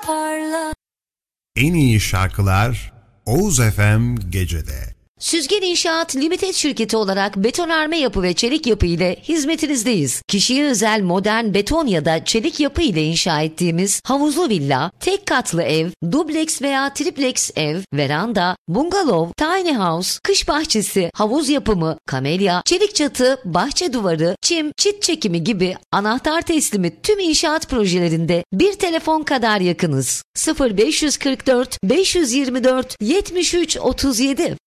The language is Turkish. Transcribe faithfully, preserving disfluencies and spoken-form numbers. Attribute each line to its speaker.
Speaker 1: parla.
Speaker 2: En iyi şarkılar Oğuz F M Gece'de.
Speaker 3: Süzgen İnşaat Limited şirketi olarak betonarme yapı ve çelik yapı ile hizmetinizdeyiz. Kişiye özel modern beton ya da çelik yapı ile inşa ettiğimiz havuzlu villa, tek katlı ev, dubleks veya triplex ev, veranda, bungalov, tiny house, kış bahçesi, havuz yapımı, kamelya, çelik çatı, bahçe duvarı, çim, çit çekimi gibi anahtar teslimi tüm inşaat projelerinde bir telefon kadar yakınız. sıfır beş kırk dört beş yirmi dört yetmiş üç otuz yedi